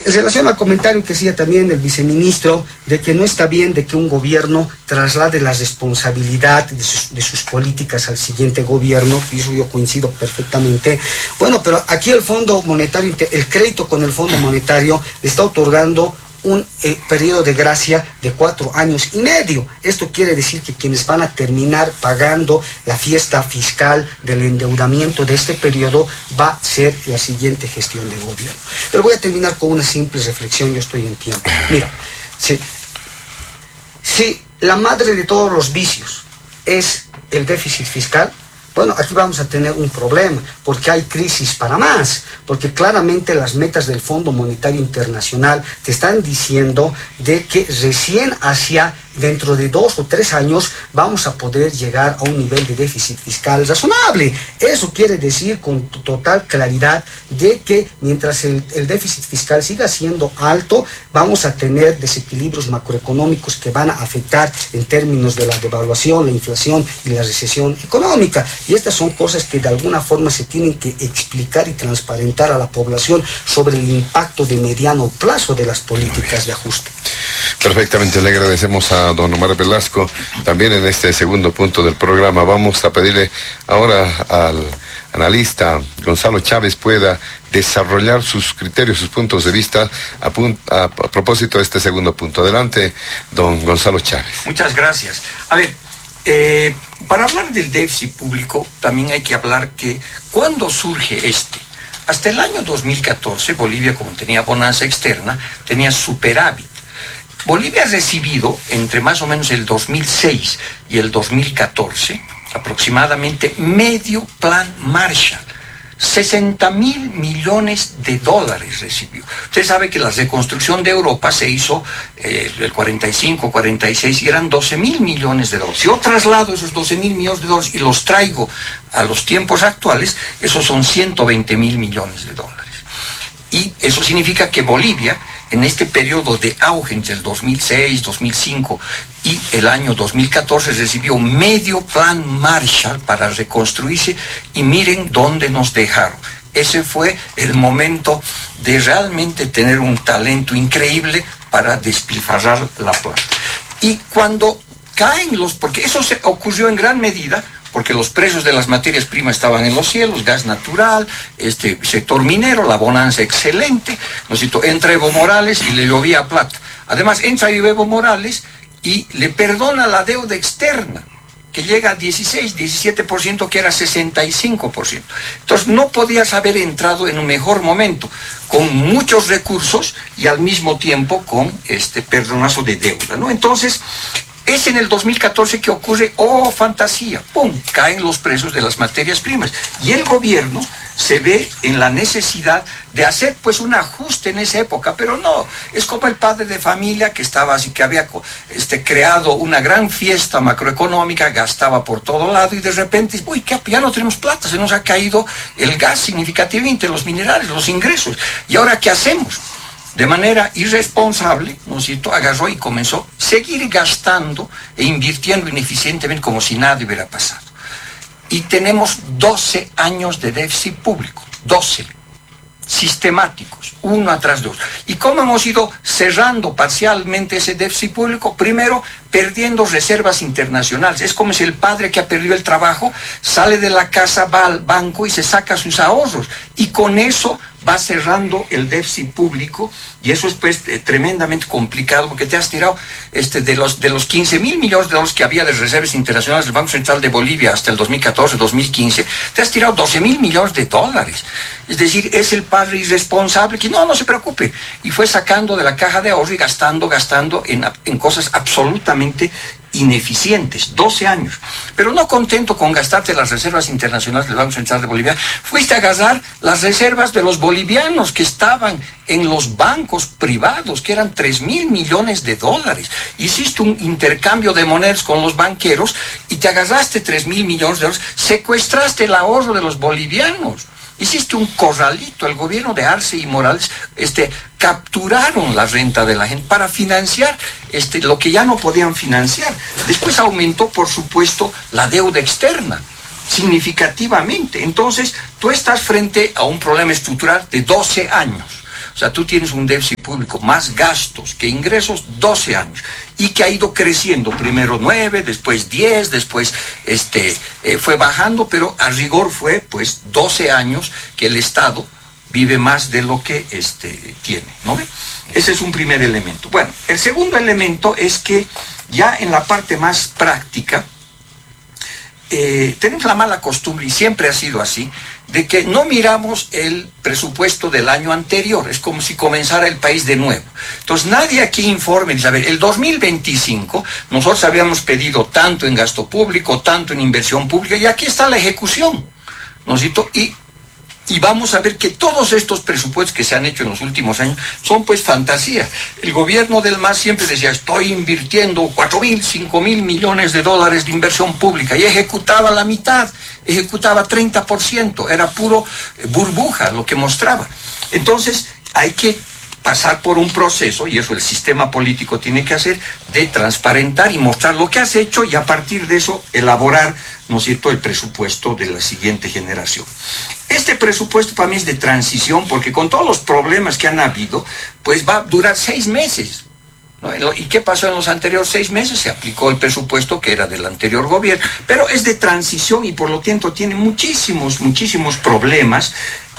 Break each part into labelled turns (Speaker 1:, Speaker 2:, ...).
Speaker 1: En relación al comentario que hacía también el viceministro de que no está bien de que un gobierno traslade la responsabilidad de sus políticas al siguiente gobierno, y eso yo coincido perfectamente. Bueno, pero aquí el Fondo Monetario, el crédito con el Fondo Monetario le está otorgando un periodo de gracia de 4 años y medio. Esto quiere decir que quienes van a terminar pagando la fiesta fiscal del endeudamiento de este periodo va a ser la siguiente gestión de gobierno. Pero voy a terminar con una simple reflexión, yo estoy en tiempo. Mira, si la madre de todos los vicios es el déficit fiscal, bueno, aquí vamos a tener un problema, porque hay crisis para más, porque claramente las metas del Fondo Monetario Internacional te están diciendo de que recién hacia dentro de 2 o 3 años vamos a poder llegar a un nivel de déficit fiscal razonable. Eso quiere decir con total claridad de que mientras el déficit fiscal siga siendo alto, vamos a tener desequilibrios macroeconómicos que van a afectar en términos de la devaluación, la inflación y la recesión económica. Y estas son cosas que de alguna forma se tienen que explicar y transparentar a la población sobre el impacto de mediano plazo de las políticas de ajuste.
Speaker 2: Perfectamente, le agradecemos a don Omar Velasco. También en este segundo punto del programa vamos a pedirle ahora al analista Gonzalo Chávez pueda desarrollar sus criterios, sus puntos de vista a propósito de este segundo punto. Adelante, don Gonzalo Chávez.
Speaker 3: Muchas gracias. A ver, para hablar del déficit público también hay que hablar que ¿cuándo surge este? Hasta el año 2014, Bolivia, como tenía bonanza externa, tenía superávit. Bolivia ha recibido, entre más o menos el 2006 y el 2014, aproximadamente medio plan Marshall. 60.000 millones de dólares recibió. Usted sabe que la reconstrucción de Europa se hizo el 45, 46 y eran 12.000 millones de dólares. Si yo traslado esos 12.000 millones de dólares y los traigo a los tiempos actuales, esos son 120.000 millones de dólares. Y eso significa que Bolivia, en este periodo de auge entre el 2006, 2005 y el año 2014, recibió medio plan Marshall para reconstruirse y miren dónde nos dejaron. Ese fue el momento de realmente tener un talento increíble para despilfarrar la plata. Y cuando caen porque eso se ocurrió en gran medida porque los precios de las materias primas estaban en los cielos, gas natural, sector minero, la bonanza excelente, entra Evo Morales y le llovía plata. Además, entra Evo Morales y le perdona la deuda externa, que llega a 16, 17%, que era 65%. Entonces, no podías haber entrado en un mejor momento, con muchos recursos y al mismo tiempo con este perdonazo de deuda, ¿no? Entonces, es en el 2014 que ocurre, ¡oh, fantasía! ¡Pum! Caen los precios de las materias primas. Y el gobierno se ve en la necesidad de hacer pues un ajuste en esa época, pero no, es como el padre de familia que estaba así, que había creado una gran fiesta macroeconómica, gastaba por todo lado y de repente, uy, ya no tenemos plata, se nos ha caído el gas significativamente, los minerales, los ingresos. ¿Y ahora qué hacemos? De manera irresponsable, ¿no es cierto?, agarró y comenzó a seguir gastando e invirtiendo ineficientemente como si nada hubiera pasado. Y tenemos 12 años de déficit público, 12, sistemáticos, uno atrás de otro. ¿Y cómo hemos ido cerrando parcialmente ese déficit público? Primero, perdiendo reservas internacionales. Es como si el padre que ha perdido el trabajo sale de la casa, va al banco y se saca sus ahorros. Y con eso va cerrando el déficit público y eso es pues tremendamente complicado porque te has tirado de los 15.000 millones de dólares que había de reservas internacionales del Banco Central de Bolivia hasta el 2014, 2015, te has tirado 12.000 millones de dólares. Es decir, es el padre irresponsable que no se preocupe. Y fue sacando de la caja de ahorro y gastando en cosas absolutamente ineficientes, 12 años. Pero no contento con gastarte las reservas internacionales del Banco Central de Bolivia, fuiste a agarrar las reservas de los bolivianos que estaban en los bancos privados, que eran 3.000 millones de dólares. Hiciste un intercambio de monedas con los banqueros y te agarraste 3.000 millones de dólares, secuestraste el ahorro de los bolivianos. Hiciste un corralito, el gobierno de Arce y Morales capturaron la renta de la gente para financiar lo que ya no podían financiar. Después aumentó, por supuesto, la deuda externa significativamente. Entonces, tú estás frente a un problema estructural de 12 años. O O sea, tú tienes un déficit público, más gastos que ingresos, 12 años. Y que ha ido creciendo, primero 9, después 10, después fue bajando, pero a rigor fue pues 12 años que el Estado vive más de lo que tiene, ¿no? Ese es un primer elemento. Bueno, el segundo elemento es que ya en la parte más práctica, tenemos la mala costumbre, y siempre ha sido así, de que no miramos el presupuesto del año anterior. Es como si comenzara el país de nuevo. Entonces nadie aquí informe, dice, a ver, el 2025 nosotros habíamos pedido tanto en gasto público, tanto en inversión pública, y aquí está la ejecución, ¿no es cierto? Y vamos a ver que todos estos presupuestos que se han hecho en los últimos años son pues fantasía. El gobierno del MAS siempre decía, estoy invirtiendo 4.000, 5.000 millones de dólares de inversión pública, y ejecutaba la mitad, ejecutaba 30%, era puro burbuja lo que mostraba. Entonces hay que pasar por un proceso, y eso el sistema político tiene que hacer, de transparentar y mostrar lo que has hecho, y a partir de eso elaborar, ¿no es cierto?, el presupuesto de la siguiente generación. Este presupuesto para mí es de transición, porque con todos los problemas que han habido, pues va a durar 6 meses. ¿No? ¿Y qué pasó en los anteriores 6 meses? Se aplicó el presupuesto que era del anterior gobierno, pero es de transición y por lo tanto tiene muchísimos problemas.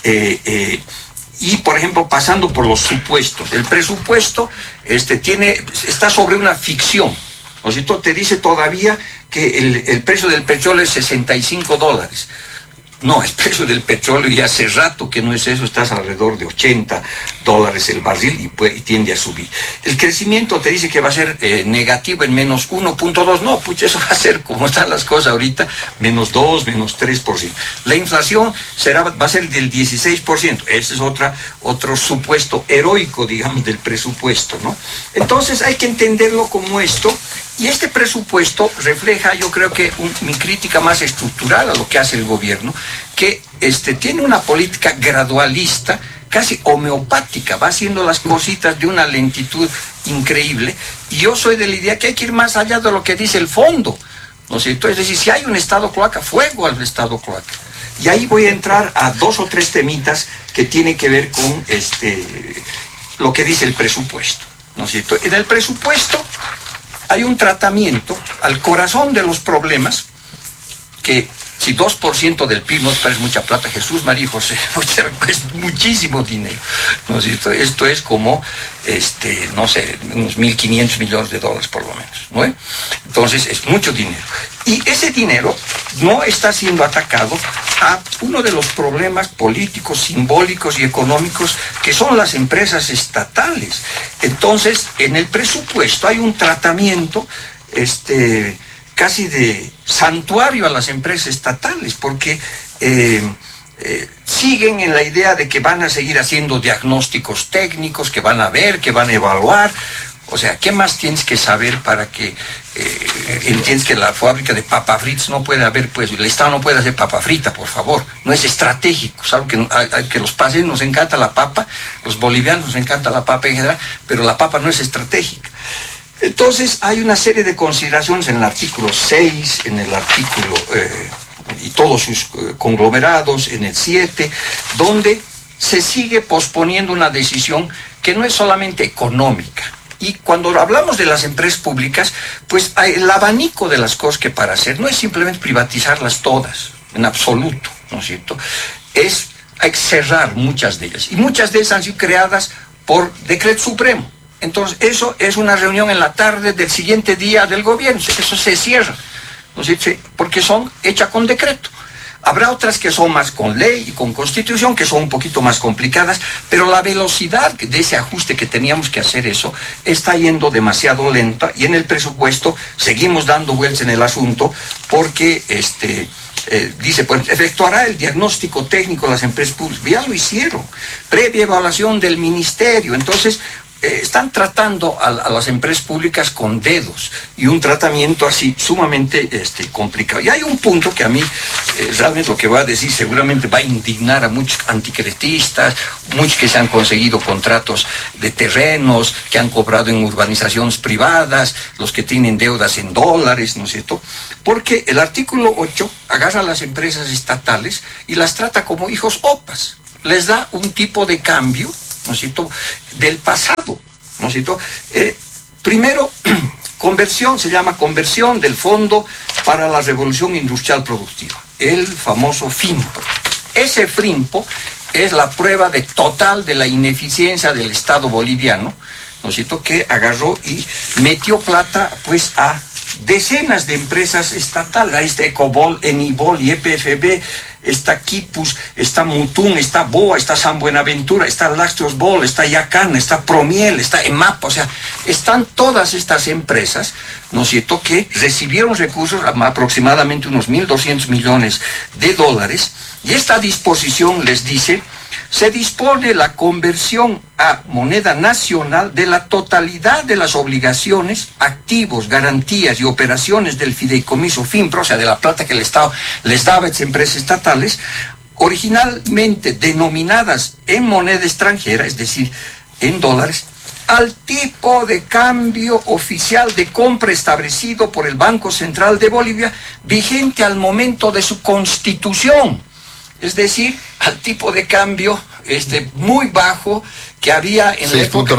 Speaker 3: Y, por ejemplo, pasando por los supuestos. El presupuesto está sobre una ficción. ¿No es cierto? Te dice todavía que el precio del petróleo es $65. No, el precio del petróleo ya hace rato que no es eso, estás alrededor de $80 el barril y tiende a subir. El crecimiento te dice que va a ser negativo en menos 1.2, no, pues eso va a ser como están las cosas ahorita, menos 2, menos 3%. La inflación va a ser del 16%, ese es otro supuesto heroico, digamos, del presupuesto, ¿no? Entonces hay que entenderlo como esto. Y este presupuesto refleja, yo creo que mi crítica más estructural a lo que hace el gobierno, que tiene una política gradualista, casi homeopática, va haciendo las cositas de una lentitud increíble, y yo soy de la idea que hay que ir más allá de lo que dice el fondo, ¿no es cierto? Es decir, si hay un estado cloaca, fuego al estado cloaca. Y ahí voy a entrar a 2 o 3 temitas que tienen que ver con lo que dice el presupuesto, ¿no es cierto? En el presupuesto hay un tratamiento al corazón de los problemas, que si 2% del PIB no te parece mucha plata, Jesús, María y José, es muchísimo dinero, ¿no es cierto? Esto es como, no sé, unos 1.500 millones de dólares por lo menos, ¿no? Entonces es mucho dinero. Y ese dinero no está siendo atacado a uno de los problemas políticos, simbólicos y económicos que son las empresas estatales. Entonces, en el presupuesto hay un tratamiento, casi de santuario a las empresas estatales, porque siguen en la idea de que van a seguir haciendo diagnósticos técnicos, que van a ver, que van a evaluar. O sea, ¿qué más tienes que saber para que entiendes que la fábrica de papa fritas no puede haber, pues el Estado no puede hacer papa frita, por favor? No es estratégico, es algo que los países nos encanta la papa, los bolivianos nos encanta la papa en general, pero la papa no es estratégica. Entonces hay una serie de consideraciones en el artículo 6, en el artículo y todos sus conglomerados, en el 7, donde se sigue posponiendo una decisión que no es solamente económica. Y cuando hablamos de las empresas públicas, pues el abanico de las cosas que para hacer no es simplemente privatizarlas todas, en absoluto, ¿no es cierto? Hay que cerrar muchas de ellas. Y muchas de ellas han sido creadas por decreto supremo. Entonces, eso es una reunión en la tarde del siguiente día del gobierno. Eso se cierra, ¿no es cierto? Porque son hechas con decreto. Habrá otras que son más con ley y con constitución, que son un poquito más complicadas, pero la velocidad de ese ajuste que teníamos que hacer eso está yendo demasiado lenta, y en el presupuesto seguimos dando vueltas en el asunto porque dice, pues efectuará el diagnóstico técnico de las empresas públicas. Ya lo hicieron, previa evaluación del ministerio. Entonces están tratando a las empresas públicas con dedos, y un tratamiento así sumamente complicado. Y hay un punto que a mí realmente lo que voy a decir seguramente va a indignar a muchos anticretistas, muchos que se han conseguido contratos de terrenos, que han cobrado en urbanizaciones privadas, los que tienen deudas en dólares, ¿no es cierto? Porque el artículo 8 agarra a las empresas estatales y las trata como hijos opas. Les da un tipo de cambio, ¿no es cierto?, del pasado, ¿no es cierto? Primero, se llama conversión del Fondo para la Revolución Industrial Productiva, el famoso FIMPRO. Ese FIMPRO es la prueba total de la ineficiencia del Estado boliviano, ¿no es cierto?, que agarró y metió plata pues a decenas de empresas estatales. Ahí está Ecobol, Enibol y EPFB, está Quipus, está Mutún, está BOA, está San Buenaventura, está Lácteos Bol, está Yacan, está Promiel, está EMAP, o sea, están todas estas empresas, ¿no es cierto?, que recibieron recursos, aproximadamente unos 1.200 millones de dólares, y esta disposición les dice: se dispone la conversión a moneda nacional de la totalidad de las obligaciones, activos, garantías y operaciones del fideicomiso FIMPRO, o sea, de la plata que el Estado les daba a estas empresas estatales, originalmente denominadas en moneda extranjera, es decir, en dólares, al tipo de cambio oficial de compra establecido por el Banco Central de Bolivia, vigente al momento de su constitución. Es decir, al tipo de cambio muy bajo que había en la época.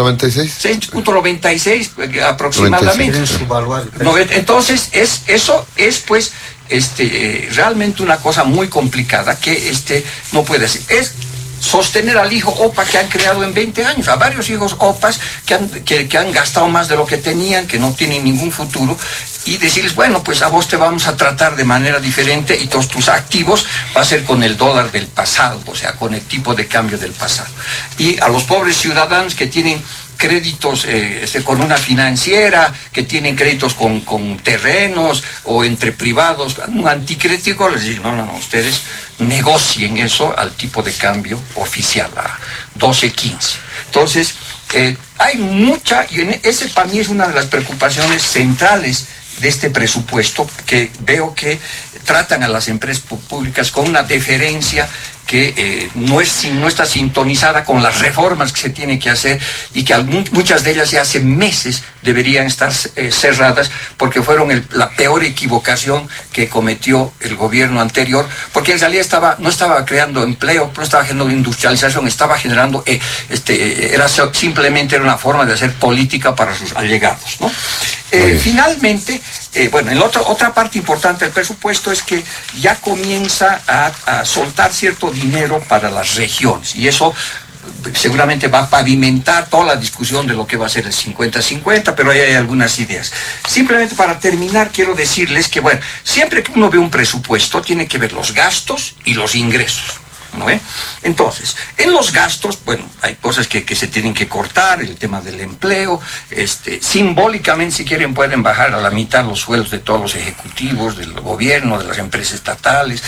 Speaker 3: 6.96 aproximadamente. Entonces, eso es pues realmente una cosa muy complicada que no puede ser. Es sostener al hijo OPA que han creado en 20 años, a varios hijos OPAs que han gastado más de lo que tenían, que no tienen ningún futuro, y decirles: bueno, pues a vos te vamos a tratar de manera diferente y todos tus activos va a ser con el dólar del pasado, o sea, con el tipo de cambio del pasado. Y a los pobres ciudadanos que tienen créditos con una financiera, que tienen créditos con terrenos o entre privados, un anticrético, les digo: no, ustedes negocien eso al tipo de cambio oficial, a 12.15. Entonces, hay mucha, y ese para mí es una de las preocupaciones centrales de este presupuesto, que veo que tratan a las empresas públicas con una deferencia que no está sintonizada con las reformas que se tienen que hacer, y que muchas de ellas ya hace meses deberían estar cerradas, porque fueron la peor equivocación que cometió el gobierno anterior, porque en realidad no estaba creando empleo, no estaba generando industrialización, estaba generando, simplemente era una forma de hacer política para sus allegados, ¿no? Finalmente, otra parte importante del presupuesto es que ya comienza a soltar cierto dinero para las regiones, y eso seguramente va a pavimentar toda la discusión de lo que va a ser el 50-50, pero ahí hay algunas ideas. Simplemente para terminar, quiero decirles que, siempre que uno ve un presupuesto, tiene que ver los gastos y los ingresos, ¿no? Entonces, en los gastos, hay cosas que se tienen que cortar, el tema del empleo, simbólicamente, si quieren, pueden bajar a la mitad los sueldos de todos los ejecutivos, del gobierno, de las empresas estatales,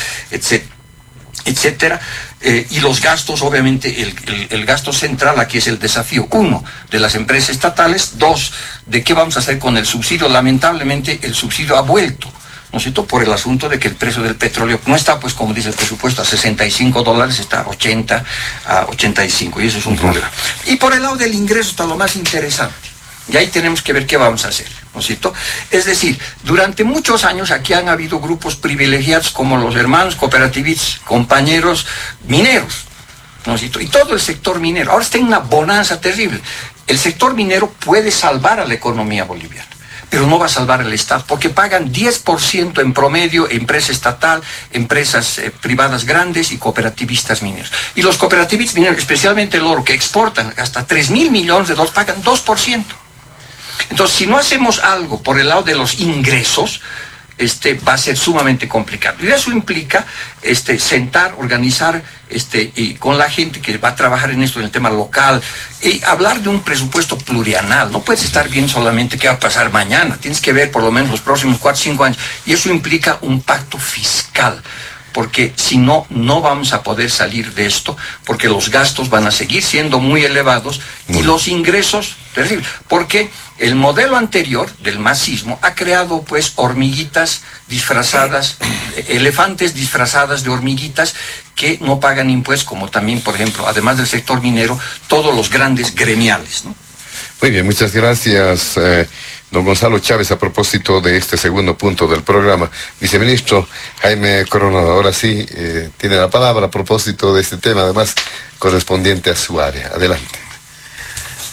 Speaker 3: etcétera. Y los gastos, obviamente, el gasto central aquí es el desafío. 1, de las empresas estatales. 2, de qué vamos a hacer con el subsidio. Lamentablemente, el subsidio ha vuelto, ¿no es cierto?, por el asunto de que el precio del petróleo no está, pues, como dice el presupuesto, a $65, está a 80, a 85, y eso es un problema. Y por el lado del ingreso está lo más interesante, y ahí tenemos que ver qué vamos a hacer, ¿no es cierto? Es decir, durante muchos años aquí han habido grupos privilegiados como los hermanos cooperativistas, compañeros mineros, ¿no es cierto?, y todo el sector minero. Ahora está en una bonanza terrible. El sector minero puede salvar a la economía boliviana, pero no va a salvar el Estado, porque pagan 10% en promedio empresa estatal, empresas privadas grandes y cooperativistas mineros. Y los cooperativistas mineros, especialmente el oro, que exportan hasta 3.000 millones de dólares, pagan 2%. Entonces, si no hacemos algo por el lado de los ingresos, va a ser sumamente complicado. Y eso implica sentar, organizar y con la gente que va a trabajar en esto, en el tema local, y hablar de un presupuesto plurianual. No puedes estar bien solamente qué va a pasar mañana, tienes que ver por lo menos los próximos 4 o 5 años. Y eso implica un pacto fiscal, porque si no, no vamos a poder salir de esto, porque los gastos van a seguir siendo muy elevados y los ingresos terribles, porque el modelo anterior del masismo ha creado, pues, hormiguitas disfrazadas, elefantes disfrazadas de hormiguitas que no pagan impuestos, como también, por ejemplo, además del sector minero, todos los grandes gremiales, ¿no?
Speaker 2: Muy bien, muchas gracias, don Gonzalo Chávez. A propósito de este segundo punto del programa, viceministro Jaime Coronado, ahora sí tiene la palabra a propósito de este tema, además correspondiente a su área. Adelante.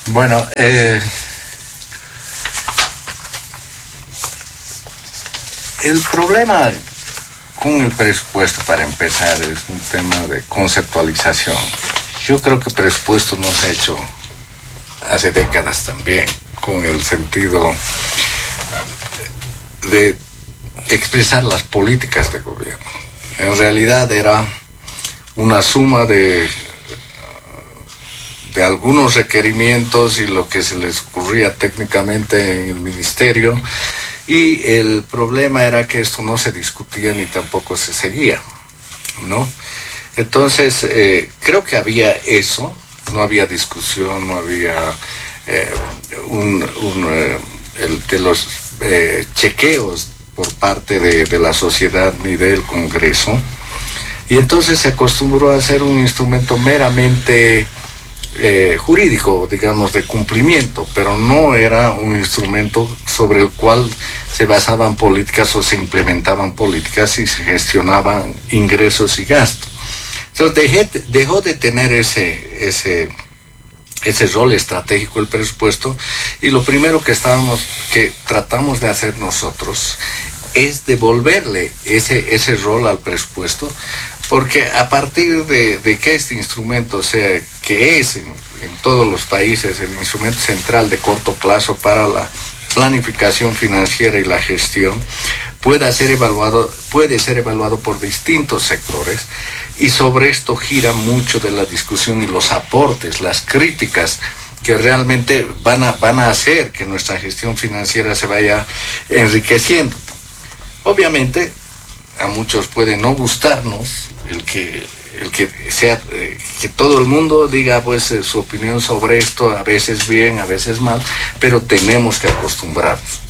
Speaker 4: Bueno, el problema con el presupuesto, para empezar, es un tema de conceptualización. Yo creo que el presupuesto no se ha hecho hace décadas también, con el sentido de expresar las políticas de gobierno. En realidad era una suma de algunos requerimientos y lo que se les ocurría técnicamente en el ministerio, y el problema era que esto no se discutía ni tampoco se seguía, ¿no? Entonces, creo que había eso, no había discusión, no había de los chequeos por parte de la sociedad ni del Congreso, y entonces se acostumbró a hacer un instrumento meramente jurídico, digamos, de cumplimiento, pero no era un instrumento sobre el cual se basaban políticas o se implementaban políticas y se gestionaban ingresos y gastos. Entonces dejó de tener ese rol estratégico el presupuesto, y lo primero que tratamos de hacer nosotros es devolverle ese rol al presupuesto, porque a partir de que este instrumento sea, que es en todos los países el instrumento central de corto plazo para la planificación financiera y la gestión, puede ser evaluado por distintos sectores, y sobre esto gira mucho de la discusión y los aportes, las críticas que realmente van a hacer que nuestra gestión financiera se vaya enriqueciendo. Obviamente, a muchos puede no gustarnos el que sea, que todo el mundo diga pues su opinión sobre esto, a veces bien, a veces mal, pero tenemos que acostumbrarnos.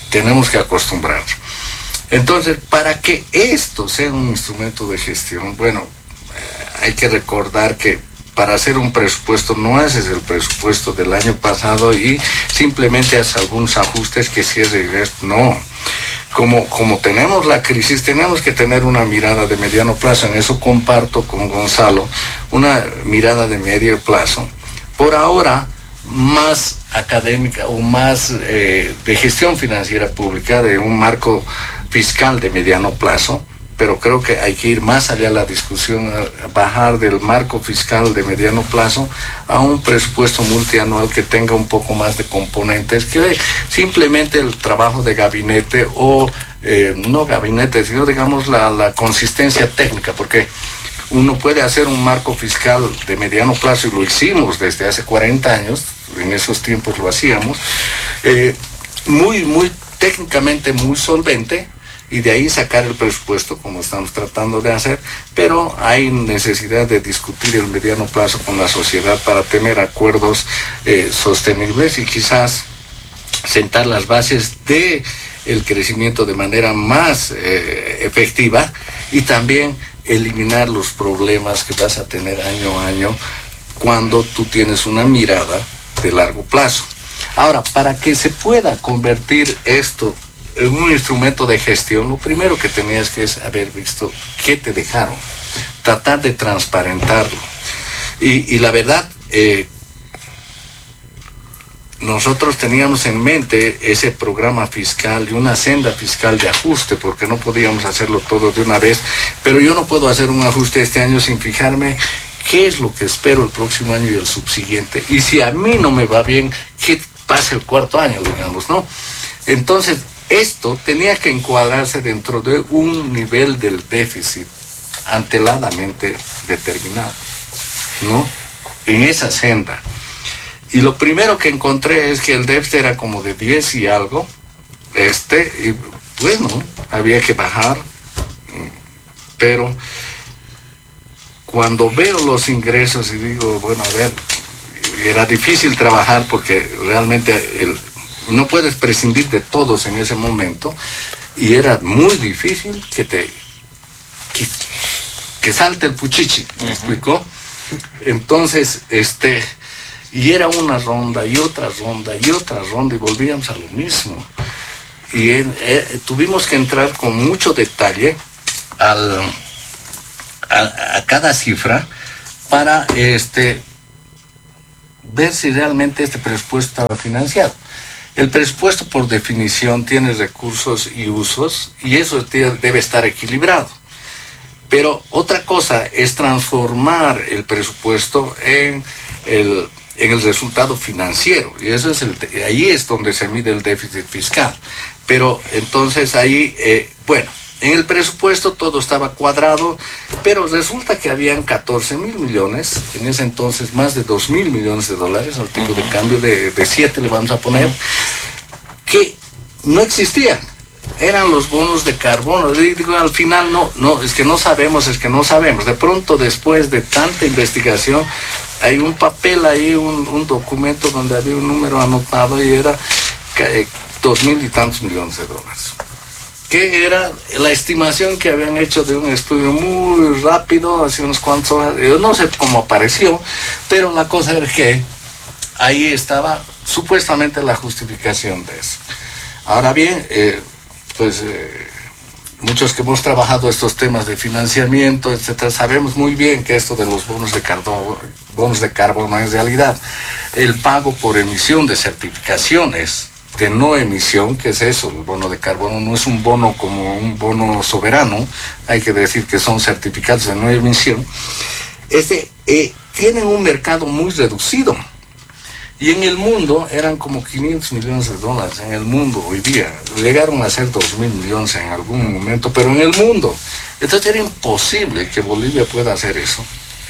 Speaker 4: Entonces, para que esto sea un instrumento de gestión, bueno, hay que recordar que para hacer un presupuesto no haces el presupuesto del año pasado y simplemente haces algunos ajustes que cierre el resto, no. Como tenemos la crisis, tenemos que tener una mirada de mediano plazo. En eso comparto con Gonzalo, una mirada de medio plazo. Por ahora, más académica o más de gestión financiera pública, de un marco fiscal de mediano plazo, pero creo que hay que ir más allá de la discusión, bajar del marco fiscal de mediano plazo a un presupuesto multianual que tenga un poco más de componentes, que simplemente el trabajo de gabinete o no gabinete, sino digamos la consistencia técnica, porque uno puede hacer un marco fiscal de mediano plazo, y lo hicimos desde hace 40 años, en esos tiempos lo hacíamos, muy técnicamente muy solvente, y de ahí sacar el presupuesto como estamos tratando de hacer, pero hay necesidad de discutir el mediano plazo con la sociedad para tener acuerdos sostenibles y quizás sentar las bases de el crecimiento de manera más efectiva, y también eliminar los problemas que vas a tener año a año cuando tú tienes una mirada de largo plazo. Ahora, para que se pueda convertir esto en un instrumento de gestión, lo primero que tenías que es haber visto qué te dejaron, tratar de transparentarlo. Y la verdad, nosotros teníamos en mente ese programa fiscal y una senda fiscal de ajuste, porque no podíamos hacerlo todo de una vez, pero yo no puedo hacer un ajuste este año sin fijarme qué es lo que espero el próximo año y el subsiguiente, y si a mí no me va bien, ¿qué pasa el cuarto año, digamos, no? Entonces, esto tenía que encuadrarse dentro de un nivel del déficit anteladamente determinado, ¿no? En esa senda. Y lo primero que encontré es que el déficit era como de 10 y algo, y bueno, había que bajar, pero cuando veo los ingresos y digo, bueno, a ver, era difícil trabajar porque realmente no puedes prescindir de todos en ese momento, y era muy difícil que salte el puchichi, ¿me explicó? Entonces, y era una ronda y otra ronda y otra ronda, y volvíamos a lo mismo. Y tuvimos que entrar con mucho detalle a cada cifra para ver si realmente este presupuesto estaba financiado. El presupuesto, por definición, tiene recursos y usos, y eso debe estar equilibrado. Pero otra cosa es transformar el presupuesto en el resultado financiero, y eso es ahí es donde se mide el déficit fiscal. Pero entonces ahí, en el presupuesto todo estaba cuadrado, pero resulta que habían 14.000 millones, en ese entonces más de 2.000 millones de dólares, al tipo de cambio de 7 le vamos a poner, que no existían. Eran los bonos de carbono. Digo, al final es que no sabemos. De pronto, después de tanta investigación, hay un papel ahí, un documento donde había un número anotado y era 2.000 y tantos millones de dólares. Que era la estimación que habían hecho de un estudio muy rápido, hace unos cuantos horas. Yo no sé cómo apareció, pero la cosa era que ahí estaba supuestamente la justificación de eso. Ahora bien, muchos que hemos trabajado estos temas de financiamiento, etcétera, sabemos muy bien que esto de los bonos de carbono en realidad el pago por emisión de certificaciones de no emisión, que es eso, el bono de carbono no es un bono como un bono soberano, hay que decir que son certificados de no emisión, tienen un mercado muy reducido. Y en el mundo eran como 500 millones de dólares en el mundo hoy día. Llegaron a ser 2.000 millones en algún momento, pero en el mundo. Entonces era imposible que Bolivia pueda hacer eso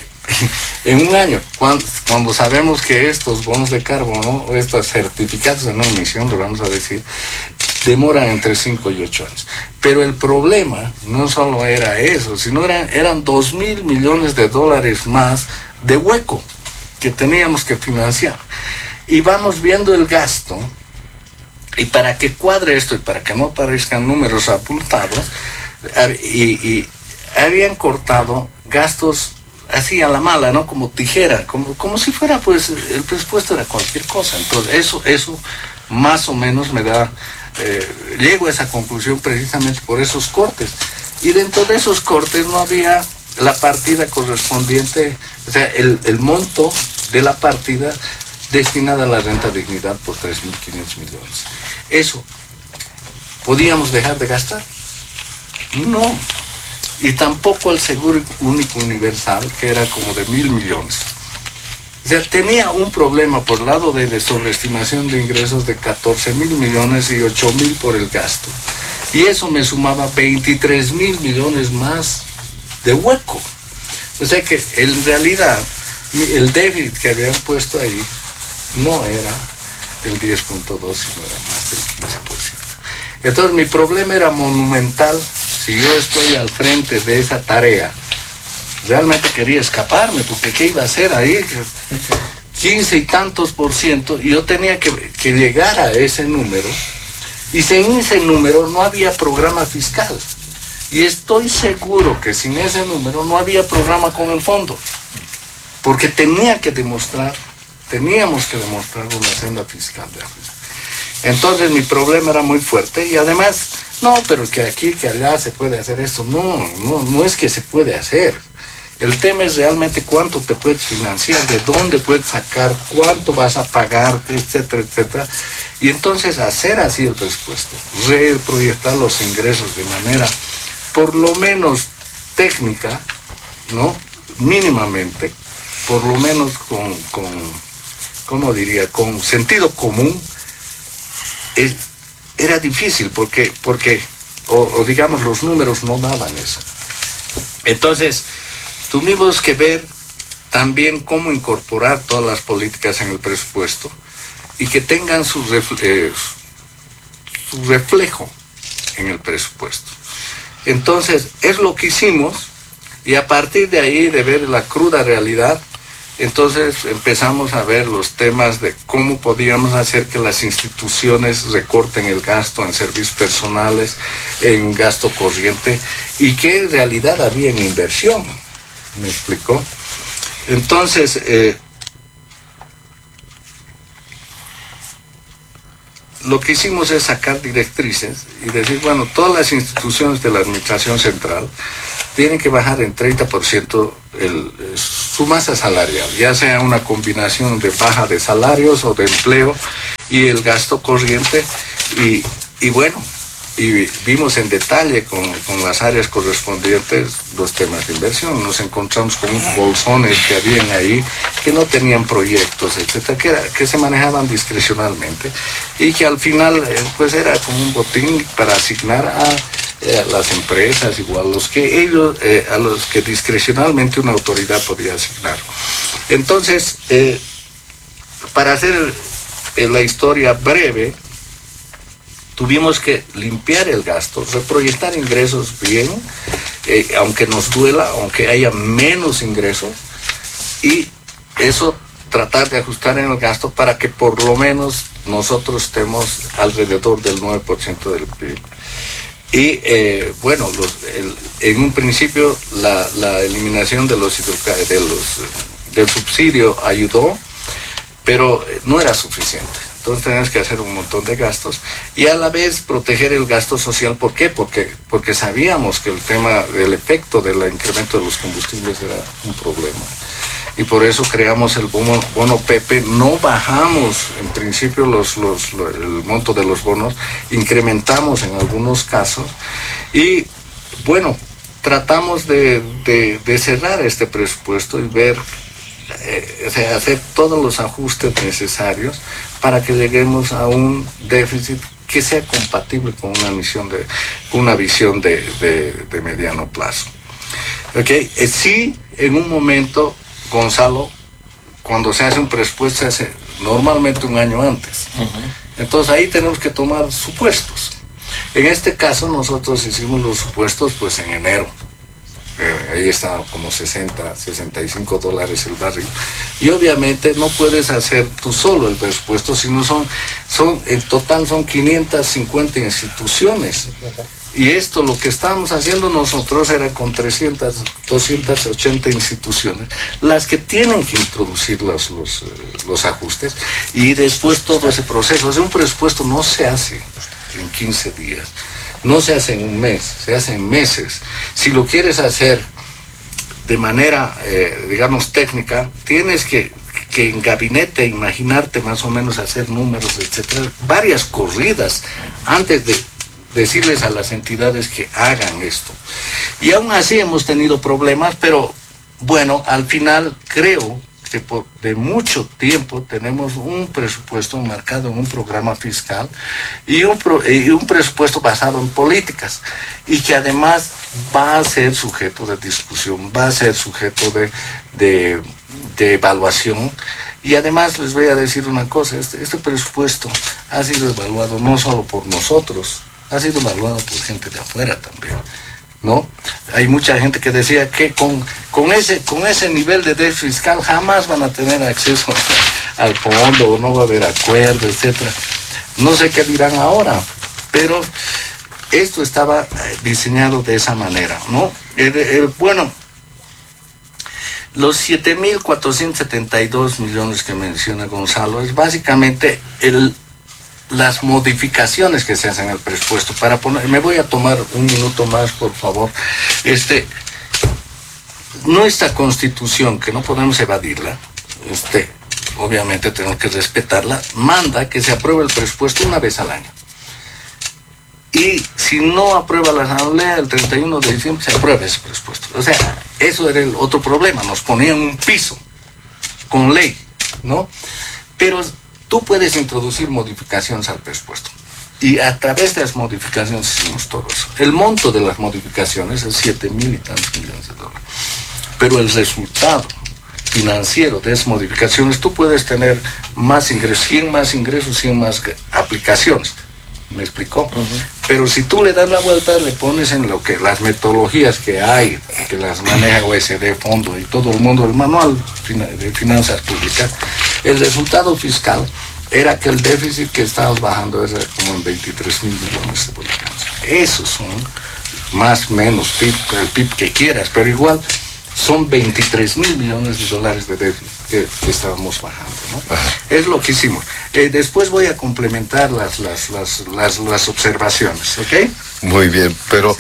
Speaker 4: en un año, cuando sabemos que estos bonos de carbono, o estos certificados de no emisión, lo vamos a decir, demoran entre 5 y 8 años. Pero el problema no solo era eso, sino eran 2.000 millones de dólares más de hueco que teníamos que financiar. Y vamos viendo el gasto, y para que cuadre esto y para que no aparezcan números abultados, y habían cortado gastos así a la mala, ¿no? Como tijera, como si fuera, pues, el presupuesto era cualquier cosa. Entonces eso más o menos me da, llego a esa conclusión precisamente por esos cortes. Y dentro de esos cortes no había la partida correspondiente, o sea, el monto de la partida destinada a la renta dignidad por 3.500 millones. Eso, ¿podíamos dejar de gastar? No. Y tampoco el seguro único universal, que era como de 1.000 millones. O sea, tenía un problema por el lado de sobreestimación de ingresos de 14.000 millones y 8.000 por el gasto. Y eso me sumaba 23.000 millones más de hueco. O sea que en realidad el déficit que habían puesto ahí no era el 10.2, sino era más del 15%. Entonces mi problema era monumental. Si yo estoy al frente de esa tarea, realmente quería escaparme, porque ¿qué iba a hacer ahí? 15 y tantos %, y yo tenía que llegar a ese número, y sin ese número no había programa fiscal. Y estoy seguro que sin ese número no había programa con el fondo, porque teníamos que demostrar una senda fiscal de África. Entonces mi problema era muy fuerte, y además, no, pero que aquí, que allá se puede hacer esto. No es que se puede hacer. El tema es realmente cuánto te puedes financiar, de dónde puedes sacar, cuánto vas a pagar, etcétera, etcétera. Y entonces hacer así el presupuesto, reproyectar los ingresos de manera por lo menos técnica, ¿no? Mínimamente, por lo menos con sentido común, era difícil porque digamos los números no daban eso. Entonces tuvimos que ver también cómo incorporar todas las políticas en el presupuesto y que tengan su reflejo en el presupuesto. Entonces es lo que hicimos, y a partir de ahí, de ver la cruda realidad, entonces empezamos a ver los temas de cómo podíamos hacer que las instituciones recorten el gasto en servicios personales, en gasto corriente, y que en realidad había en inversión. ¿Me explicó? Entonces, lo que hicimos es sacar directrices y decir, bueno, todas las instituciones de la administración central tienen que bajar en 30% su masa salarial, ya sea una combinación de baja de salarios o de empleo y el gasto corriente, y bueno, y vimos en detalle con las áreas correspondientes los temas de inversión. Nos encontramos con unos bolsones que habían ahí que no tenían proyectos, etcétera, que se manejaban discrecionalmente y que al final pues era como un botín para asignar a las empresas, igual a los que discrecionalmente una autoridad podía asignar. Entonces, para hacer la historia breve, tuvimos que limpiar el gasto, reproyectar ingresos bien, aunque nos duela, aunque haya menos ingresos, y eso tratar de ajustar en el gasto para que por lo menos nosotros estemos alrededor del 9% del PIB. Y bueno, en un principio la eliminación del subsidio ayudó, pero no era suficiente. Entonces tenemos que hacer un montón de gastos y a la vez proteger el gasto social. ¿Por qué? Porque sabíamos que el tema del efecto del incremento de los combustibles era un problema. Y por eso creamos el bono Pepe. No bajamos en principio el monto de los bonos, incrementamos en algunos casos y bueno, tratamos de cerrar este presupuesto y ver, hacer todos los ajustes necesarios para que lleguemos a un déficit que sea compatible con una visión de mediano plazo. Okay. Sí, en un momento, Gonzalo, cuando se hace un presupuesto, se hace normalmente un año antes. Entonces ahí tenemos que tomar supuestos. En este caso nosotros hicimos los supuestos pues en enero. Ahí está como $65 el barril. Y obviamente no puedes hacer tú solo el presupuesto, sino en total son 550 instituciones. Y esto lo que estábamos haciendo nosotros era con 280 instituciones, las que tienen que introducir los ajustes y después todo ese proceso. O sea, un presupuesto no se hace en 15 días. No se hace en un mes, se hace en meses. Si lo quieres hacer de manera, digamos, técnica, tienes que en gabinete imaginarte más o menos hacer números, etcétera, varias corridas antes de decirles a las entidades que hagan esto. Y aún así hemos tenido problemas, pero bueno, al final creo que de mucho tiempo tenemos un presupuesto marcado en un programa fiscal y un presupuesto basado en políticas y que además va a ser sujeto de discusión, va a ser sujeto de evaluación. Y además les voy a decir una cosa, este presupuesto ha sido evaluado no solo por nosotros, ha sido evaluado por gente de afuera también, ¿no? Hay mucha gente que decía que con ese nivel de déficit fiscal jamás van a tener acceso al fondo, o no va a haber acuerdo, etcétera. No sé qué dirán ahora, pero esto estaba diseñado de esa manera, ¿no? Bueno, los 7.472 millones que menciona Gonzalo es básicamente las modificaciones que se hacen al presupuesto. Me voy a tomar un minuto más, por favor. Nuestra Constitución, que no podemos evadirla, obviamente tenemos que respetarla, manda que se apruebe el presupuesto una vez al año. Y si no aprueba la Asamblea, el 31 de diciembre se aprueba ese presupuesto. O sea, eso era el otro problema, nos ponían un piso con ley, ¿no? Pero tú puedes introducir modificaciones al presupuesto. Y a través de las modificaciones hicimos todo eso. El monto de las modificaciones es 7.000 y tantos millones de dólares. Pero el resultado financiero de esas modificaciones, tú puedes tener más ingresos, 100 más aplicaciones. ¿Me explicó? Pero si tú le das la vuelta, le pones en lo que las metodologías que hay, que las maneja OSD, fondo y todo el mundo, el manual de finanzas públicas, el resultado fiscal era que el déficit que estábamos bajando era como en 23.000 millones de bolivianos. Esos son más o menos el PIB que quieras, pero igual son 23.000 millones de dólares de déficit que estábamos bajando, ¿no? Es lo que hicimos. Después voy a complementar las observaciones, ¿ok?
Speaker 2: Muy bien, pero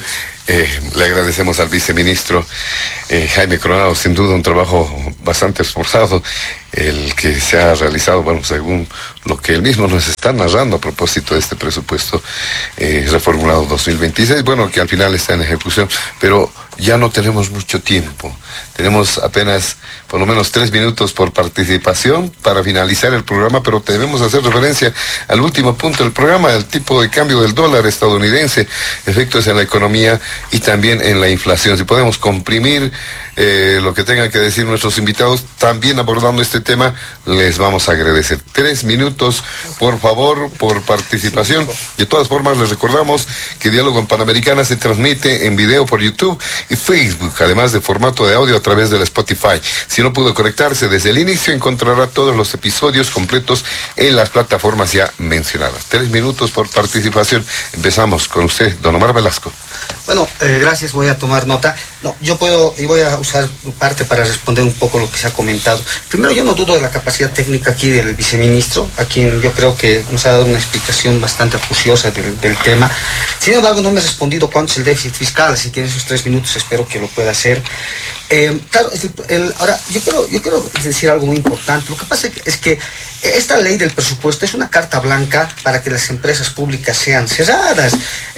Speaker 2: Le agradecemos al viceministro Jaime Coronado, sin duda un trabajo bastante esforzado, el que se ha realizado, bueno, según lo que él mismo nos está narrando a propósito de este presupuesto reformulado 2026, bueno, que al final está en ejecución, pero ya no tenemos mucho tiempo. Tenemos apenas por lo menos 3 minutos por participación para finalizar el programa, pero debemos hacer referencia al último punto del programa, el tipo de cambio del dólar estadounidense, efectos en la economía y también en la inflación. Si podemos comprimir lo que tengan que decir nuestros invitados, también abordando este tema, les vamos a agradecer. 3 minutos, por favor, por participación. De todas formas, les recordamos que Diálogo en Panamericana se transmite en video por YouTube y Facebook, además de formato de audio a través del Spotify. Si no pudo conectarse desde el inicio, encontrará todos los episodios completos en las plataformas ya mencionadas. 3 minutos por participación. Empezamos con usted, don Omar Velasco.
Speaker 1: Bueno, gracias, voy a tomar nota. No, yo puedo y voy a usar parte para responder un poco lo que se ha comentado. Primero, yo no dudo de la capacidad técnica aquí del viceministro, a quien yo creo que nos ha dado una explicación bastante acuciosa del tema. Sin embargo, no me ha respondido cuánto es el déficit fiscal, así que en esos 3 minutos espero que lo pueda hacer. Claro, ahora, yo quiero decir algo muy importante. Lo que pasa es que esta ley del presupuesto es una carta blanca para que las empresas públicas sean cerradas.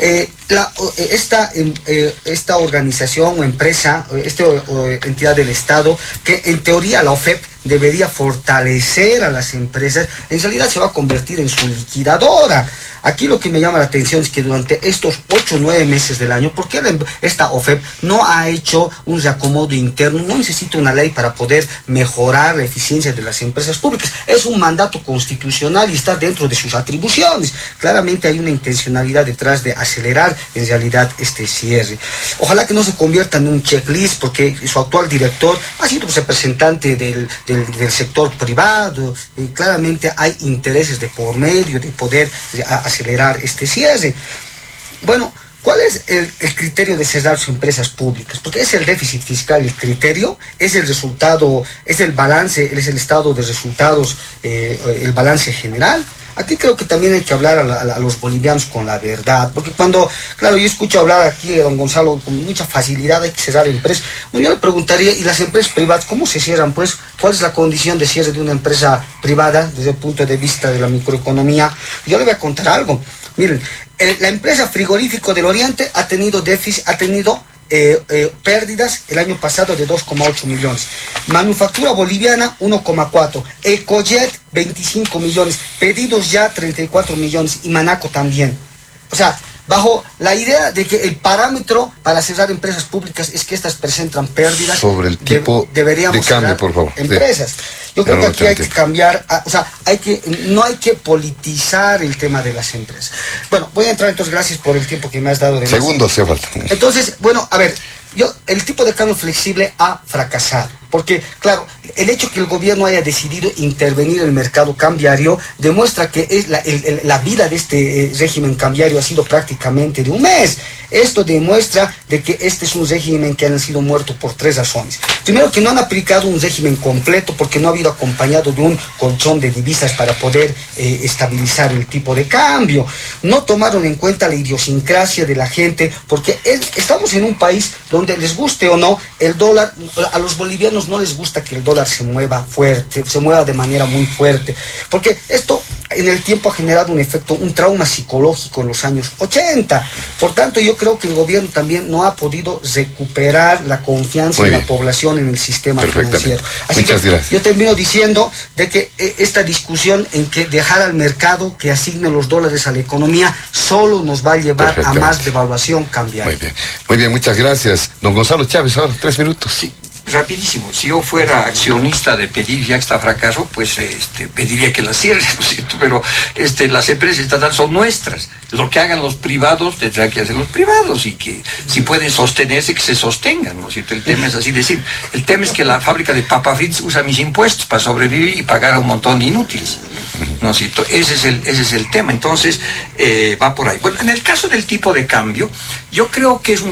Speaker 1: Esta organización o empresa, esta entidad del Estado, que en teoría la OFEP debería fortalecer a las empresas, en realidad se va a convertir en su liquidadora. Aquí lo que me llama la atención es que durante estos 8 o 9 meses del año, ¿por qué esta OFEP no ha hecho un reacomodo interno? No necesita una ley para poder mejorar la eficiencia de las empresas públicas. Es un mandato constitucional y está dentro de sus atribuciones. Claramente hay una intencionalidad detrás de acelerar en realidad este cierre. Ojalá que no se convierta en un checklist, porque su actual director ha sido representante del sector privado. Claramente hay intereses de por medio de poder acelerar este cierre. Bueno, ¿cuál es el criterio de cerrar sus empresas públicas? Porque es el déficit fiscal el criterio, es el resultado, es el balance, es el estado de resultados, el balance general. Aquí creo que también hay que hablar a los bolivianos con la verdad, porque cuando, claro, yo escucho hablar aquí a don Gonzalo con mucha facilidad, hay que cerrar empresas. Bueno, yo le preguntaría, ¿y las empresas privadas cómo se cierran? Pues, ¿cuál es la condición de cierre de una empresa privada desde el punto de vista de la microeconomía? Yo le voy a contar algo. Miren, la empresa Frigorífico del Oriente ha tenido pérdidas el año pasado de 2,8 millones. Manufactura Boliviana, 1,4. Ecojet, 25 millones. Pedidos ya, 34 millones. Y Manaco también. O sea, bajo la idea de que el parámetro para cerrar empresas públicas es que estas presentan pérdidas.
Speaker 2: Sobre el tipo
Speaker 1: deberíamos
Speaker 2: de cambio, por favor.
Speaker 1: Empresas. Yo creo que aquí hay que cambiar, no hay que politizar el tema de las empresas. Bueno, voy a entrar entonces, gracias por el tiempo que me has dado de más.
Speaker 2: Segundos se falta.
Speaker 1: Entonces, bueno, a ver, el tipo de cambio flexible ha fracasado. Porque, claro, el hecho que el gobierno haya decidido intervenir en el mercado cambiario demuestra que la vida de este régimen cambiario ha sido prácticamente de un mes. Esto demuestra de que este es un régimen que han sido muerto por 3 razones. Primero, que no han aplicado un régimen completo porque no ha habido acompañado de un colchón de divisas para poder estabilizar el tipo de cambio. No tomaron en cuenta la idiosincrasia de la gente, porque estamos en un país donde, les guste o no, el dólar, a los bolivianos no les gusta que el dólar se mueva fuerte, se mueva de manera muy fuerte, porque esto en el tiempo ha generado un trauma psicológico en los años 80. Por tanto, yo creo que el gobierno también no ha podido recuperar la confianza de la población en el sistema financiero. Así que yo termino diciendo de que esta discusión en que dejar al mercado que asigne los dólares a la economía solo nos va a llevar a más devaluación cambiaria.
Speaker 2: Muy bien, muchas gracias. Don Gonzalo Chávez, ahora 3 minutos.
Speaker 3: Sí. Rapidísimo, si yo fuera accionista de pedir ya está fracaso, pues pediría que las cierren, ¿no es cierto? Pero las empresas estatales son nuestras. Lo que hagan los privados tendrán que hacer los privados, y que si pueden sostenerse, que se sostengan, ¿no es cierto? El tema es así decir. El tema es que la fábrica de Papa Fritz usa mis impuestos para sobrevivir y pagar a un montón de inútiles, ¿no es cierto? Ese es el tema. Entonces, va por ahí. Bueno, en el caso del tipo de cambio, yo creo que es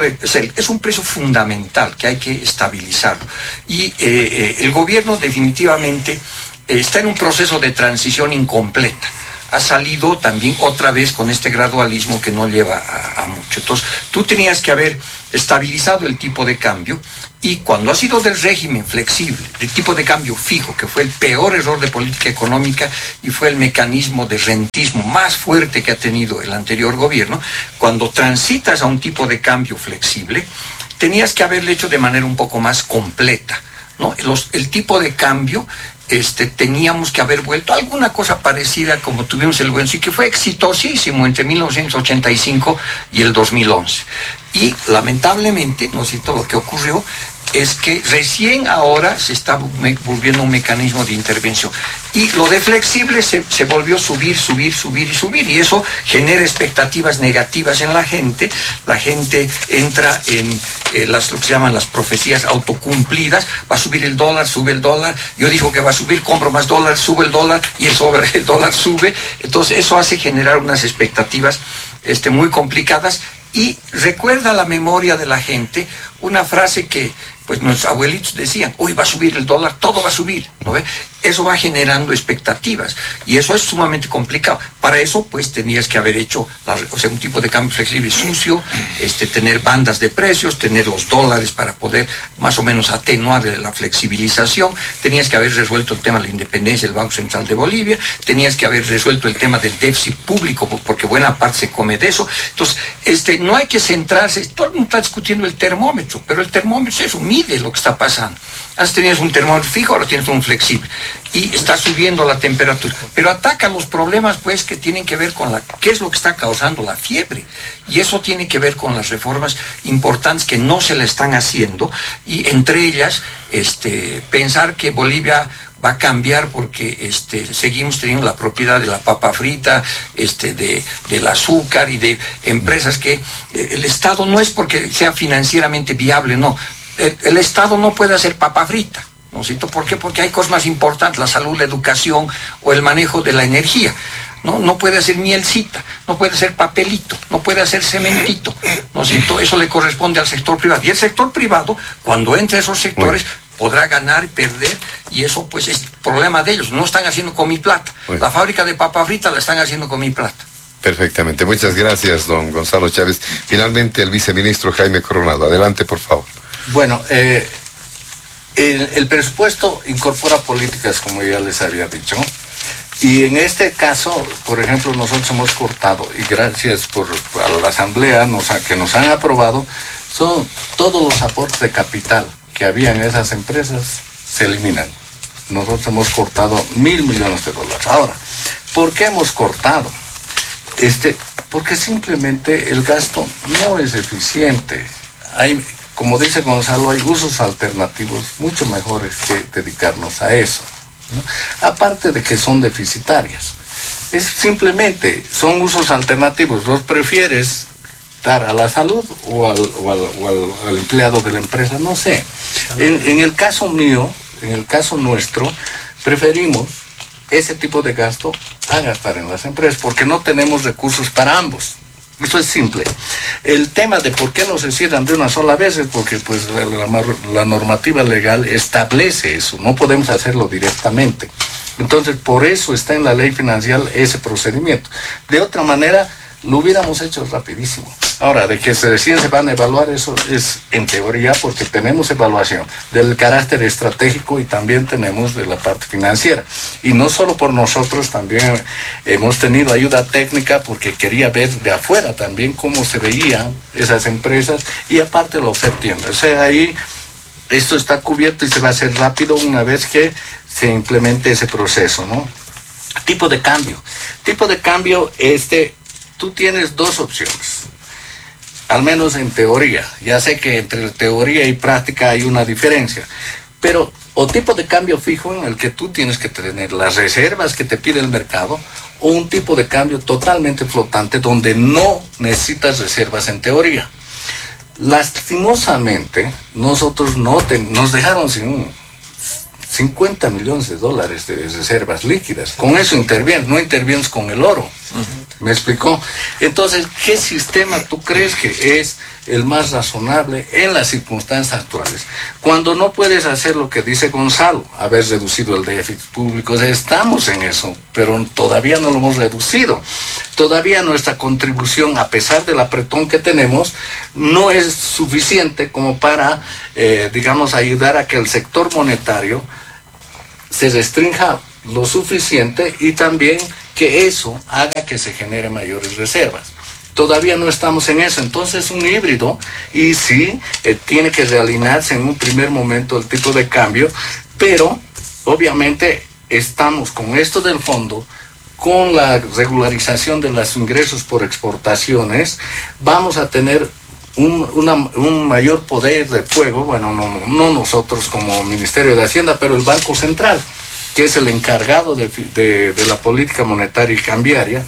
Speaker 3: un precio fundamental que hay que estabilizarlo. Y el gobierno definitivamente está en un proceso de transición incompleta. ha salido también otra vez con este gradualismo que no lleva a mucho. Entonces, tú tenías que haber estabilizado el tipo de cambio, y cuando ha sido del régimen flexible, del tipo de cambio fijo, que fue el peor error de política económica y fue el mecanismo de rentismo más fuerte que ha tenido el anterior gobierno, cuando transitas a un tipo de cambio flexible, tenías que haberlo hecho de manera un poco más completa, ¿no? El tipo de cambio, teníamos que haber vuelto a alguna cosa parecida como tuvimos el buen sí, que fue exitosísimo entre 1985 y el 2011. Y lamentablemente, ¿no es cierto?, lo que ocurrió es que recién ahora se está volviendo un mecanismo de intervención. Y lo de flexible se volvió subir, y eso genera expectativas negativas en la gente. La gente entra en lo que se llaman las profecías autocumplidas. Va a subir el dólar, sube el dólar. Yo digo que va a subir, compro más dólar, sube el dólar, y el dólar sube. Entonces eso hace generar unas expectativas muy complicadas. Y recuerda la memoria de la gente una frase que pues nuestros abuelitos decían: hoy va a subir el dólar, todo va a subir, ¿no ve? Eso va generando expectativas, y eso es sumamente complicado. Para eso, pues, tenías que haber hecho un tipo de cambio flexible sucio, tener bandas de precios, tener los dólares para poder más o menos atenuar la flexibilización, tenías que haber resuelto el tema de la independencia del Banco Central de Bolivia, tenías que haber resuelto el tema del déficit público, porque buena parte se come de eso. Entonces, no hay que centrarse, todo el mundo está discutiendo el termómetro, pero el termómetro es eso, mide lo que está pasando. Antes tenías un termómetro fijo, ahora tienes un flexible, y está subiendo la temperatura, pero ataca los problemas, pues, que tienen que ver con qué es lo que está causando la fiebre, y eso tiene que ver con las reformas importantes que no se le están haciendo, y entre ellas, pensar que Bolivia va a cambiar porque seguimos teniendo la propiedad de la papa frita, del azúcar y de empresas que el Estado no es porque sea financieramente viable, no. El Estado no puede hacer papa frita, ¿no es cierto? ¿Por qué? Porque hay cosas más importantes, la salud, la educación o el manejo de la energía. No puede hacer mielcita, no puede hacer papelito, no puede hacer cementito, ¿no es cierto? Eso le corresponde al sector privado. Y el sector privado, cuando entre a esos sectores, podrá ganar y perder, y eso pues es problema de ellos. No están haciendo con mi plata. La fábrica de papa frita la están haciendo con mi plata.
Speaker 2: Perfectamente. Muchas gracias, don Gonzalo Chávez. Finalmente, el viceministro Jaime Coronado. Adelante, por favor.
Speaker 4: Bueno, el presupuesto incorpora políticas, como ya les había dicho, y en este caso, por ejemplo, nosotros hemos cortado, y gracias a la Asamblea que nos han aprobado, son todos los aportes de capital que había en esas empresas se eliminan. Nosotros hemos cortado $1.000 millones. Ahora, ¿por qué hemos cortado? Porque simplemente el gasto no es eficiente. Como dice Gonzalo, hay usos alternativos mucho mejores que dedicarnos a eso, ¿no? Aparte de que son deficitarias. Son usos alternativos. ¿Los prefieres dar a la salud o al empleado de la empresa? No sé. En el caso mío, en el caso nuestro, preferimos ese tipo de gasto a gastar en las empresas, porque no tenemos recursos para ambos. Eso es simple. El tema de por qué no se cierran de una sola vez es porque pues la normativa legal establece eso, no podemos hacerlo directamente. Entonces, por eso está en la ley financiera ese procedimiento. De otra manera, lo hubiéramos hecho rapidísimo. Ahora, de que recién se van a evaluar, eso es en teoría, porque tenemos evaluación del carácter estratégico y también tenemos de la parte financiera. Y no solo por nosotros, también hemos tenido ayuda técnica, porque quería ver de afuera también cómo se veían esas empresas, y aparte lo septiembre. O sea, ahí esto está cubierto y se va a hacer rápido una vez que se implemente ese proceso, ¿no? Tipo de cambio. Tipo de cambio, tú tienes dos opciones. Al menos en teoría. Ya sé que entre teoría y práctica hay una diferencia. Pero, o tipo de cambio fijo en el que tú tienes que tener las reservas que te pide el mercado, o un tipo de cambio totalmente flotante donde no necesitas reservas en teoría. Lastimosamente, nosotros nos dejaron sin $50 millones de reservas líquidas. Con eso no intervienes con el oro. ¿Me explicó? Entonces, ¿qué sistema tú crees que es el más razonable en las circunstancias actuales? Cuando no puedes hacer lo que dice Gonzalo, haber reducido el déficit público, estamos en eso, pero todavía no lo hemos reducido. Todavía nuestra contribución, a pesar del apretón que tenemos, no es suficiente como para, digamos, ayudar a que el sector monetario se restrinja lo suficiente y también que eso haga que se genere mayores reservas. Todavía no estamos en eso, entonces es un híbrido y sí, tiene que realinearse en un primer momento el tipo de cambio, pero obviamente estamos con esto del fondo, con la regularización de los ingresos por exportaciones, vamos a tener un mayor poder de fuego, bueno, no nosotros como Ministerio de Hacienda, pero el Banco Central, que es el encargado de la política monetaria y cambiaria,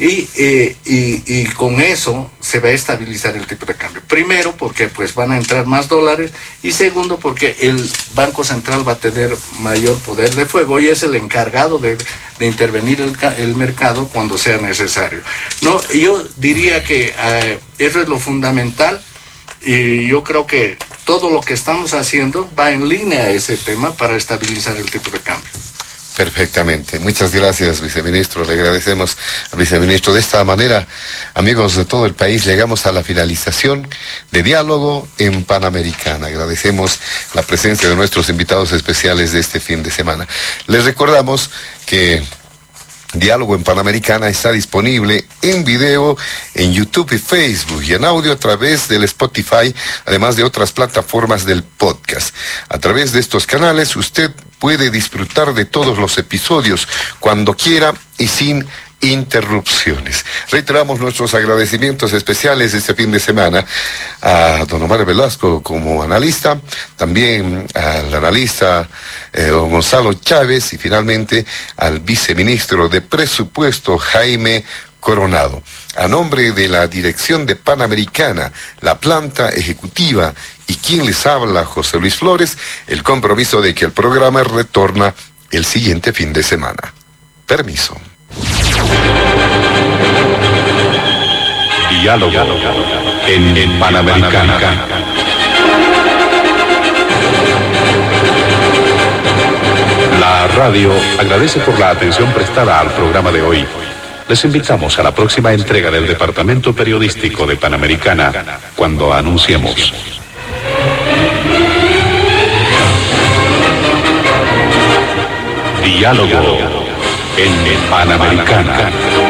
Speaker 4: y con eso se va a estabilizar el tipo de cambio. Primero, porque pues van a entrar más dólares, y segundo, porque el Banco Central va a tener mayor poder de fuego y es el encargado de intervenir el mercado cuando sea necesario. No, yo diría que eso es lo fundamental, y yo creo que todo lo que estamos haciendo va en línea a ese tema para estabilizar el tipo de cambio.
Speaker 2: Perfectamente. Muchas gracias, viceministro. Le agradecemos al viceministro. De esta manera, amigos de todo el país, llegamos a la finalización de Diálogo en Panamericana. Agradecemos la presencia de nuestros invitados especiales de este fin de semana. Les recordamos que Diálogo en Panamericana está disponible en video en YouTube y Facebook y en audio a través del Spotify, además de otras plataformas del podcast. A través de estos canales usted puede disfrutar de todos los episodios cuando quiera y sin interrupciones. Reiteramos nuestros agradecimientos especiales este fin de semana a don Omar Velasco como analista, también al analista don Gonzalo Chávez y finalmente al viceministro de Presupuesto Jaime Coronado. A nombre de la dirección de Panamericana, la planta ejecutiva y quien les habla, José Luis Flores, el compromiso de que el programa retorna el siguiente fin de semana. Permiso.
Speaker 5: Diálogo en Panamericana. La radio agradece por la atención prestada al programa de hoy. Les invitamos a la próxima entrega del Departamento Periodístico de Panamericana, cuando anunciemos. Diálogo en Panamericana.